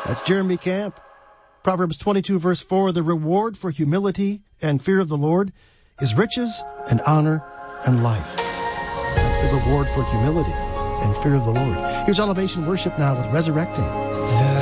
That's Jeremy Camp. Proverbs 22, verse 4, the reward for humility and fear of the Lord is riches and honor and life. That's the reward for humility and fear of the Lord. Here's Elevation Worship now with Resurrecting the